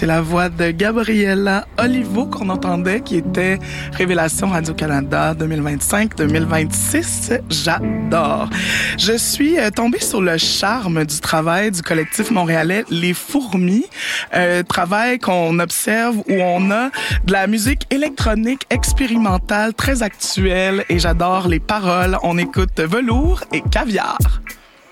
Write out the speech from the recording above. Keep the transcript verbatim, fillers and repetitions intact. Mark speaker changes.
Speaker 1: c'est la voix de Gabriella Olivo qu'on entendait, qui était Révélation Radio-Canada deux mille vingt-cinq deux mille vingt-six. J'adore. Je suis tombée sur le charme du travail du collectif montréalais Les Fourmis, euh, travail qu'on observe où on a de la musique électronique expérimentale très actuelle et j'adore les paroles. On écoute Velours et Caviar.